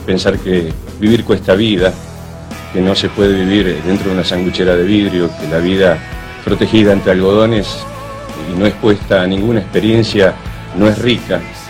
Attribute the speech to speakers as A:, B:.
A: pensar que vivir cuesta vida, que no se puede vivir dentro de una sanguchera de vidrio, que la vida protegida entre algodones y no expuesta a ninguna experiencia no es rica.